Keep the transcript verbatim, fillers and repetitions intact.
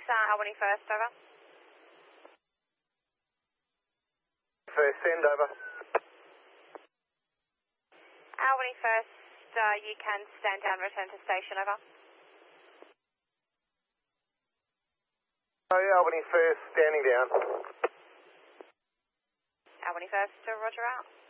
uh, Albany First, over. First, send over. Albany First, uh, you can stand down, return to station, over. Oh, yeah, Albany First, standing down. Albany First, uh, roger out.